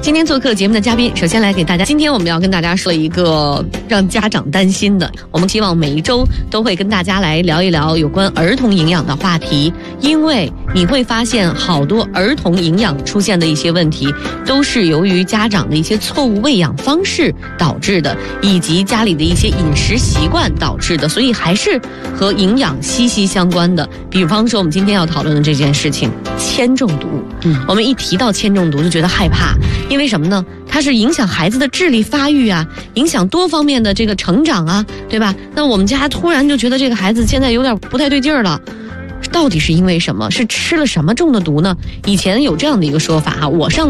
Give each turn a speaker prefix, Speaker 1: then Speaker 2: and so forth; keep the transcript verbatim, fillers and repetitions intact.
Speaker 1: 今天做客节目的嘉宾，首先来给大家，今天我们要跟大家说一个让家长担心的，我们希望每一周都会跟大家来聊一聊有关儿童营养的话题，因为你会发现好多儿童营养出现的一些问题，都是由于家长的一些错误喂养方式导致的，以及家里的一些饮食习惯导致的，所以还是和营养息息相关的。比方说我们今天要讨论的这件事情，铅中毒。嗯，我们一提到铅中毒就觉得害怕，因为什么呢？它是影响孩子的智力发育啊，影响多方面的这个成长啊，对吧？那我们家突然就觉得这个孩子现在有点不太对劲儿了，到底是因为什么？是吃了什么中的毒呢？以前有这样的一个说法啊，我上